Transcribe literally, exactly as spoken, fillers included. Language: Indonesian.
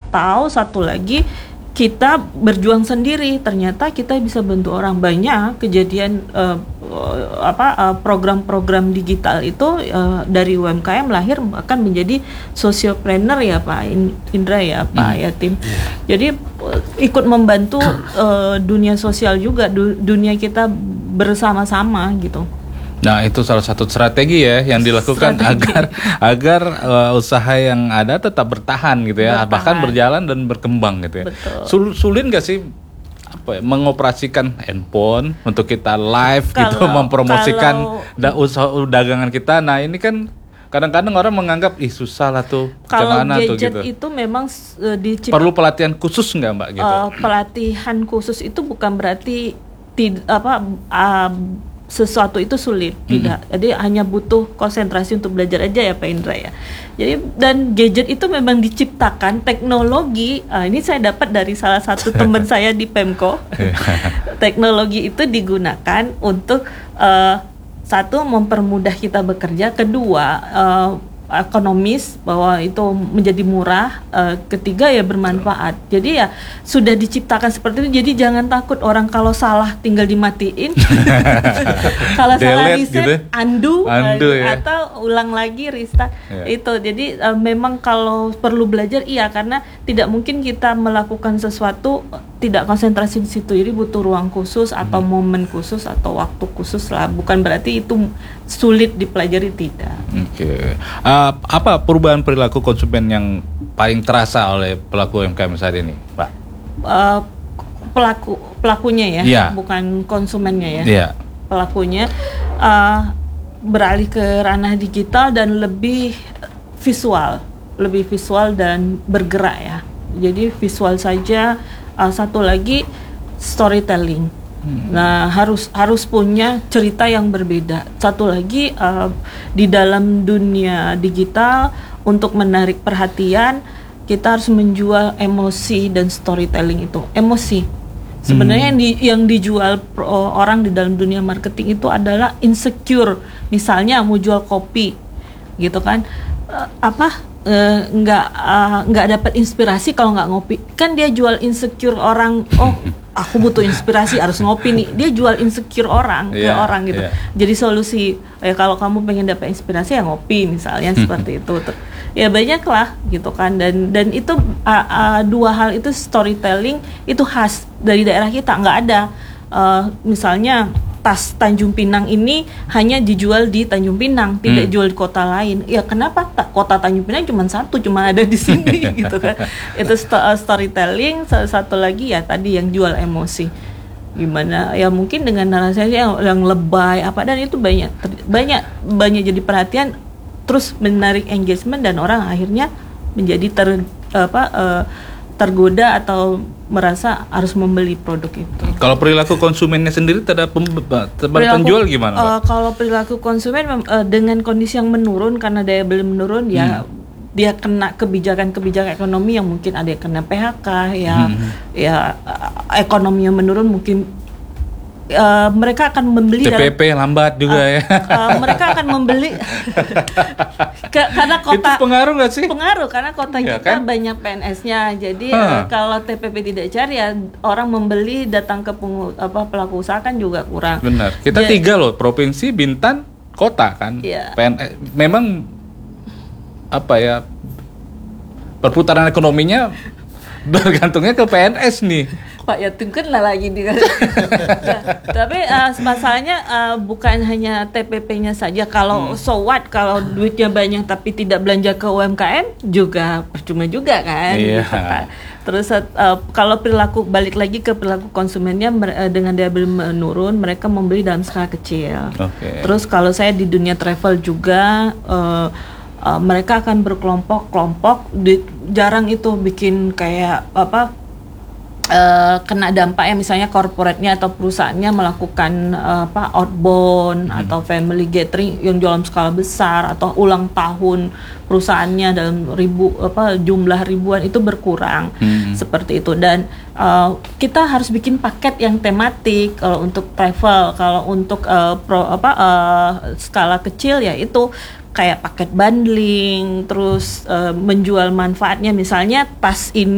atau satu lagi kita berjuang sendiri, ternyata kita bisa bantu orang. Banyak kejadian uh, apa uh, program-program digital itu uh, dari U M K M lahir akan menjadi sociopreneur ya Pak Indra ya Pak hmm. ya tim. Jadi uh, ikut membantu uh, dunia sosial juga, du- dunia kita bersama-sama gitu. Nah, itu salah satu strategi ya yang dilakukan strategi. agar agar uh, usaha yang ada tetap bertahan gitu ya, bertahan. bahkan berjalan dan berkembang gitu ya. Sul- sulit nggak sih apa ya, mengoperasikan handphone untuk kita live kalau, gitu mempromosikan kalau, da- usaha dagangan kita. Nah, ini kan kadang-kadang orang menganggap ih susah lah tuh. Kalau gadget tuh, gitu. itu memang uh, dicip- perlu pelatihan khusus nggak Mbak gitu? Uh, pelatihan khusus itu bukan berarti tid- apa uh, sesuatu itu sulit, hmm. tidak. Jadi hanya butuh konsentrasi untuk belajar aja ya Pak Indra ya. Jadi dan gadget itu memang diciptakan teknologi. Uh, ini saya dapat dari salah satu teman saya di Pemko. Teknologi itu digunakan untuk uh, satu mempermudah kita bekerja, kedua uh, ekonomis bahwa itu menjadi murah, uh, ketiga ya bermanfaat. Jadi ya sudah diciptakan seperti itu. Jadi jangan takut orang kalau salah tinggal dimatiin. Kalau salah reset gitu. undo, undo uh, ya. Atau ulang lagi restart ya. Itu. Jadi uh, memang kalau perlu belajar iya, karena tidak mungkin kita melakukan sesuatu tidak konsentrasi di situ. Jadi butuh ruang khusus atau hmm. momen khusus atau waktu khusus lah. Bukan berarti itu sulit dipelajari, tidak. Oke. Okay. Uh, apa perubahan perilaku konsumen yang paling terasa oleh pelaku U M K M saat ini, Pak? Uh, pelaku pelakunya ya, yeah. bukan konsumennya ya. Yeah. Pelakunya uh, beralih ke ranah digital dan lebih visual, lebih visual dan bergerak ya. Jadi visual saja. Uh, satu lagi storytelling. Hmm. Nah harus harus punya cerita yang berbeda. Satu lagi uh, di dalam dunia digital untuk menarik perhatian kita harus menjual emosi dan storytelling itu. Emosi. Sebenarnya hmm. yang, di, yang dijual pro, orang di dalam dunia marketing itu adalah insecure. Misalnya mau jual kopi, gitu kan? Uh, apa? Uh, nggak uh, nggak dapat inspirasi kalau nggak ngopi. Kan dia jual insecure orang. Oh, aku butuh inspirasi harus ngopi nih. Dia jual insecure orang yeah, ke orang gitu. Yeah. Jadi solusi ya kalau kamu pengen dapat inspirasi ya ngopi misalnya seperti itu. Ya banyak lah gitu kan. Dan dan itu uh, uh, dua hal itu storytelling itu khas dari daerah kita, nggak ada. Uh, misalnya tas Tanjung Pinang ini hanya dijual di Tanjung Pinang, tidak hmm. jual di kota lain. Ya kenapa? Kota Tanjung Pinang cuma satu, cuma ada di sini gitu kan. Itu sto- storytelling. Satu lagi ya tadi yang jual emosi. Gimana? Ya mungkin dengan narasi yang, yang lebay apa, dan itu banyak banyak banyak jadi perhatian, terus menarik engagement dan orang akhirnya menjadi ter apa uh, tergoda atau merasa harus membeli produk itu. Kalau perilaku konsumennya sendiri terhadap penjual gimana? Uh, kalau perilaku konsumen uh, dengan kondisi yang menurun karena daya beli menurun, hmm. ya dia kena kebijakan-kebijakan ekonomi yang mungkin ada yang kena P H K, ya, hmm. ya uh, ekonomi yang menurun mungkin. Uh, mereka akan membeli T P P dalam, lambat juga uh, ya. Uh, mereka akan membeli ke, karena kota. Itu pengaruh nggak sih? Pengaruh karena kota ya, kita kan? Banyak P N S-nya. Jadi uh, kalau T P P tidak cari ya orang membeli datang ke pengu, apa pelaku usaha kan juga kurang. Benar. Kita Jadi, tiga loh, provinsi, Bintan, kota kan. Iya. P N S memang apa ya? Perputaran ekonominya bergantungnya ke P N S nih. Pak ya tunggu lah lagi di. Nah, tapi uh, masalahnya uh, bukan hanya T P P-nya saja. Kalau hmm. so what kalau duitnya banyak tapi tidak belanja ke U M K M juga percuma juga kan. Iya. Gitu kan. Terus uh, kalau perilaku balik lagi ke perilaku konsumennya uh, dengan daya beli menurun, mereka membeli dalam skala kecil. Okay. Terus kalau saya di dunia travel juga. Uh, Uh, mereka akan berkelompok-kelompok, di, jarang itu bikin kayak apa uh, kena dampaknya, misalnya corporate-nya atau perusahaannya melakukan uh, apa outbound hmm. atau family gathering yang dalam skala besar atau ulang tahun perusahaannya dalam ribu apa jumlah ribuan itu berkurang hmm. seperti itu. Dan uh, kita harus bikin paket yang tematik kalau untuk travel. Kalau untuk uh, pro, apa uh, skala kecil ya itu kayak paket bundling, terus uh, menjual manfaatnya, misalnya tas ini